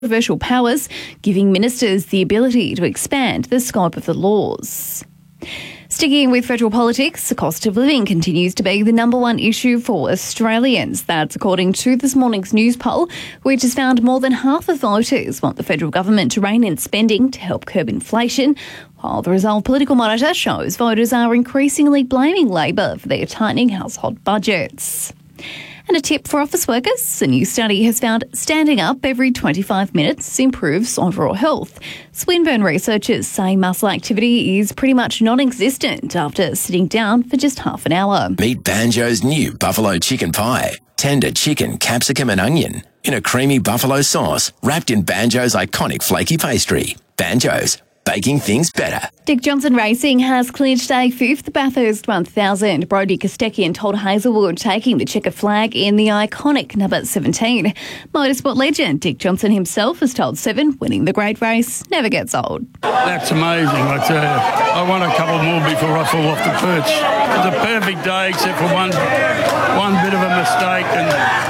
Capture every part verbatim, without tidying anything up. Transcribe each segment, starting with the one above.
controversial powers, giving ministers the ability to expand the scope of the laws. Sticking with federal politics, the cost of living continues to be the number one issue for Australians. That's according to this morning's news poll, which has found more than half of voters want the federal government to rein in spending to help curb inflation, while the Resolve Political Monitor shows voters are increasingly blaming Labor for their tightening household budgets. And a tip for office workers, a new study has found standing up every twenty-five minutes improves overall health. Swinburne researchers say muscle activity is pretty much non-existent after sitting down for just half an hour. Meet Banjo's new buffalo chicken pie. Tender chicken, capsicum and onion in a creamy buffalo sauce wrapped in Banjo's iconic flaky pastry. Banjo's, baking things better. Dick Johnson Racing has clinched a fifth Bathurst one thousand. Brodie Kostecki told Hazelwood taking the checker flag in the iconic number seventeen. Motorsport legend Dick Johnson himself has told Seven winning the great race never gets old. That's amazing, I tell you. I want a couple more before I fall off the perch. It's a perfect day except for one one bit of a mistake. And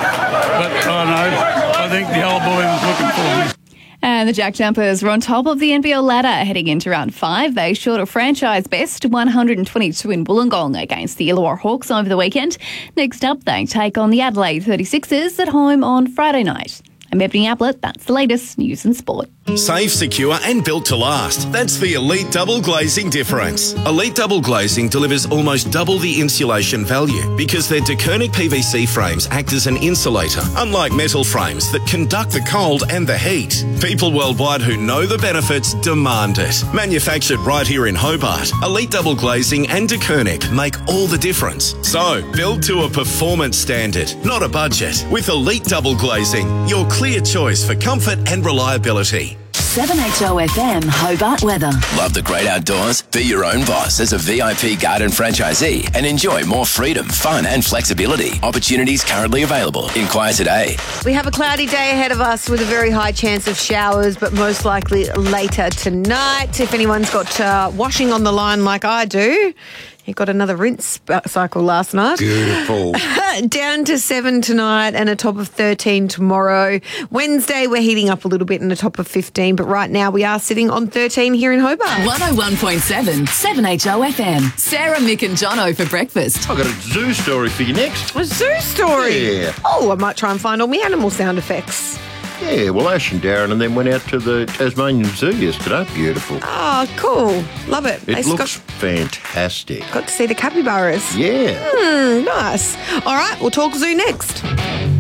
But I know, I think the old boy was looking for me. And the Jack Jumpers were on top of the N B L ladder heading into round five. They shot a franchise best one hundred twenty-two in Wollongong against the Illawarra Hawks over the weekend. Next up, they take on the Adelaide thirty-sixers at home on Friday night. I'm Ebony Ablett. That's the latest news and sport. Safe, secure and built to last. That's the Elite Double Glazing difference. Elite Double Glazing delivers almost double the insulation value because their DeKernick P V C frames act as an insulator, unlike metal frames that conduct the cold and the heat. People worldwide who know the benefits demand it. Manufactured right here in Hobart, Elite Double Glazing and DeKernick make all the difference. So, build to a performance standard, not a budget. With Elite Double Glazing, your clear choice for comfort and reliability. seven H O F M Hobart weather. Love the great outdoors? Be your own boss as a V I P garden franchisee and enjoy more freedom, fun and flexibility. Opportunities currently available. Inquire today. We have a cloudy day ahead of us with a very high chance of showers, but most likely later tonight. If anyone's got uh, washing on the line like I do, you got another rinse cycle last night. Beautiful. Down to seven tonight and a top of thirteen tomorrow. Wednesday, we're heating up a little bit and a top of fifteen, but right now we are sitting on thirteen here in Hobart. one oh one point seven, seven H O F M. Sarah, Mick and Jono for breakfast. I've got a zoo story for you next. A zoo story? Yeah. Oh, I might try and find all my animal sound effects. Yeah, well, Ash and Darren and then went out to the Tasmanian Zoo yesterday. Beautiful. Oh, cool. Love it. It They looks got, fantastic. got to see the capybaras. Yeah. Hmm, nice. All right, we'll talk zoo next.